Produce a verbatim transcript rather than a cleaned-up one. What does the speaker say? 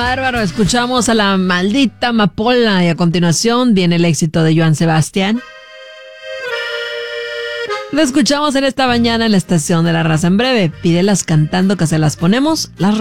bárbaro. Escuchamos a la maldita amapola y a continuación viene el éxito de Joan Sebastián. Lo escuchamos en esta mañana en la estación de La Raza. En breve, pídelas cantando que se las ponemos, las